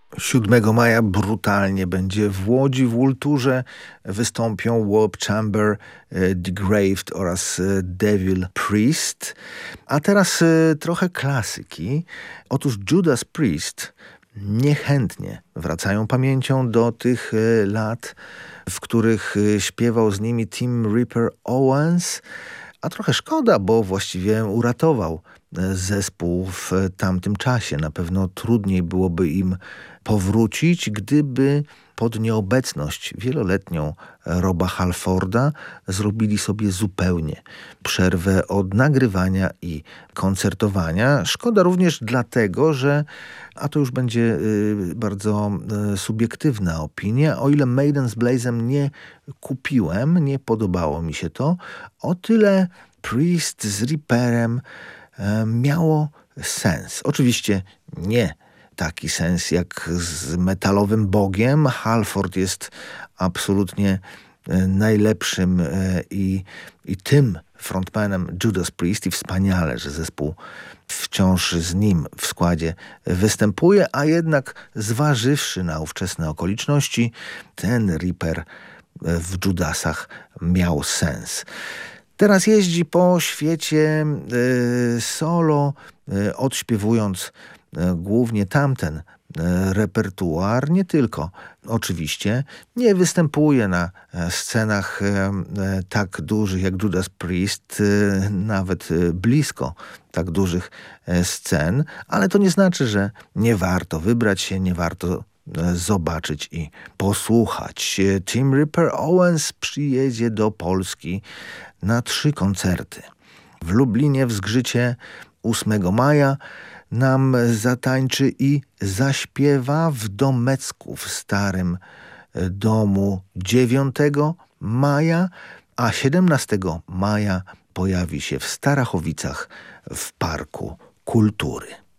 7 maja brutalnie będzie w Łodzi w Ulturze. Wystąpią Warp Chamber, Degraved oraz Devil Priest. A teraz trochę klasyki. Otóż Judas Priest niechętnie wracają pamięcią do tych lat, w których śpiewał z nimi Tim Ripper Owens. A trochę szkoda, bo właściwie uratował zespół w tamtym czasie. Na pewno trudniej byłoby im powrócić, gdyby pod nieobecność wieloletnią Roba Halforda zrobili sobie zupełnie przerwę od nagrywania i koncertowania. Szkoda również dlatego, że, a to już będzie bardzo subiektywna opinia, o ile Maiden z Blazem nie kupiłem, nie podobało mi się to, o tyle Priest z Ripperem miało sens. Oczywiście nie taki sens jak z metalowym Bogiem. Halford jest absolutnie najlepszym i tym frontmanem Judas Priest i wspaniale, że zespół wciąż z nim w składzie występuje, a jednak zważywszy na ówczesne okoliczności, ten Ripper w Judasach miał sens. Teraz jeździ po świecie solo, odśpiewując głównie tamten repertuar, nie tylko oczywiście. Nie występuje na scenach tak dużych jak Judas Priest, nawet blisko tak dużych scen, ale to nie znaczy, że nie warto wybrać się, nie warto zobaczyć i posłuchać. Tim Ripper Owens przyjedzie do Polski na 3 koncerty. W Lublinie w Zgrzycie 8 maja nam zatańczy i zaśpiewa, w Domecku w Starym Domu 9 maja, a 17 maja pojawi się w Starachowicach w Parku Kultury.